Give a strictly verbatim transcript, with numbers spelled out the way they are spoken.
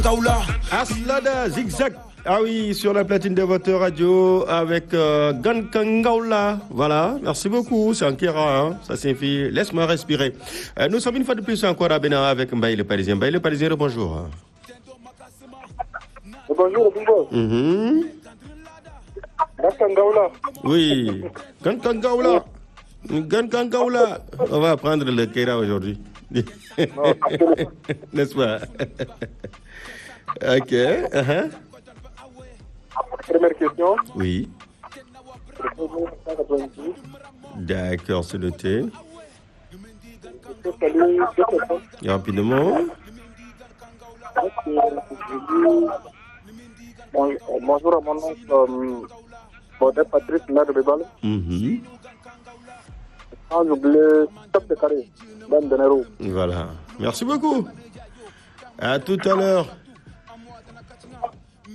Aslada Zigzag. Ah oui, sur la platine de votre radio avec euh, Gankangaula. Voilà, merci beaucoup. C'est en Kera, hein. Ça signifie laisse-moi respirer. Euh, nous sommes une fois de plus encore à Bénin avec Mbaye le Parisien. Mbaye le Parisien, bonjour. Bonjour, bonjour. Mm-hmm. Gankangaula. Oui, Gankangaula. Gankangaula. On va apprendre le Kera aujourd'hui. N'est-ce pas? Ok. Uh-huh. Première question. Oui. D'accord, c'est noté. Et rapidement. Bonjour à mon nom, Baudin Patrice, maire de Bébal. Mm-hmm. Sans oublier Top de Carré, Ben de Nero. Voilà. Merci beaucoup. À tout à l'heure.